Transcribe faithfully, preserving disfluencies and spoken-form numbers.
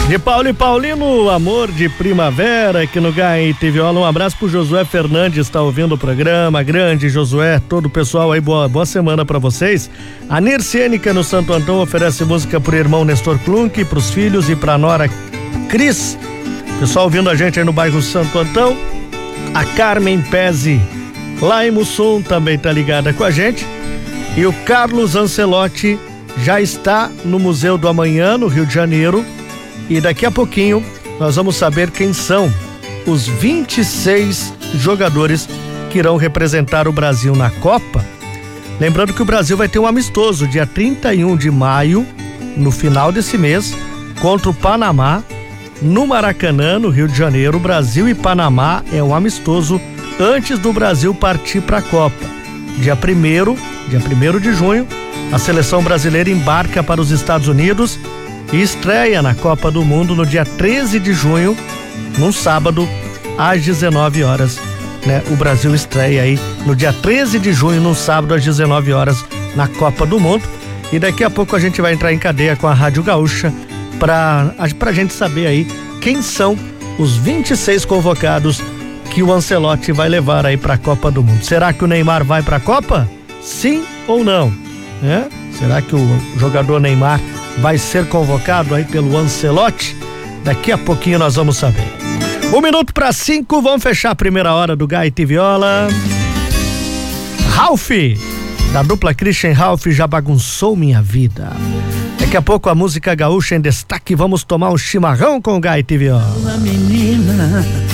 De Paulo e Paulino, amor de primavera aqui no Gaita e Viola. Um abraço pro Josué Fernandes, tá ouvindo o programa. Grande Josué, todo o pessoal aí, boa, boa semana pra vocês. A Nircênica no Santo Antão oferece música pro irmão Nestor Klunk, pros filhos e pra nora Cris. Pessoal ouvindo a gente aí no bairro Santo Antão. A Carmen Pezzi, lá em Mussum, também tá ligada com a gente. E o Carlos Ancelotti já está no Museu do Amanhã, no Rio de Janeiro. E daqui a pouquinho nós vamos saber quem são os vinte e seis jogadores que irão representar o Brasil na Copa. Lembrando que o Brasil vai ter um amistoso dia trinta e um de maio, no final desse mês, contra o Panamá, no Maracanã, no Rio de Janeiro. Brasil e Panamá é um amistoso antes do Brasil partir para a Copa. Dia primeiro, dia primeiro de junho, a seleção brasileira embarca para os Estados Unidos e estreia na Copa do Mundo no dia treze de junho, num sábado, às dezenove horas, né? O Brasil estreia aí no dia treze de junho, num sábado, às dezenove horas, na Copa do Mundo. E daqui a pouco a gente vai entrar em cadeia com a Rádio Gaúcha pra, pra gente saber aí quem são os vinte e seis convocados que o Ancelotti vai levar aí pra Copa do Mundo. Será que o Neymar vai pra Copa? Sim ou não? É? Será que o jogador Neymar vai ser convocado aí pelo Ancelotti? Daqui a pouquinho nós vamos saber. Um minuto para cinco, vamos fechar a primeira hora do Gaita e Viola. Ralph, da dupla Christian Ralph, já bagunçou minha vida. Daqui a pouco a música gaúcha em destaque, vamos tomar um chimarrão com o Gaita e Viola. Menina